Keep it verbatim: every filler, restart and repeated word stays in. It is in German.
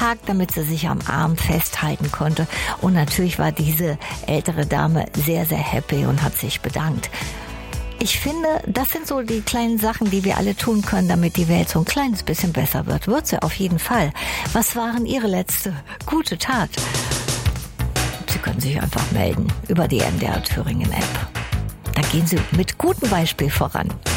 abgehakt, damit sie sich am Arm festhalten konnte. Und natürlich war diese ältere Dame sehr, sehr happy und hat sich bedankt. Ich finde, das sind so die kleinen Sachen, die wir alle tun können, damit die Welt so ein kleines bisschen besser wird. Wird sie auf jeden Fall. Was waren Ihre letzte gute Tat? Sie können sich einfach melden über die M D R Thüringen App. Da gehen Sie mit gutem Beispiel voran.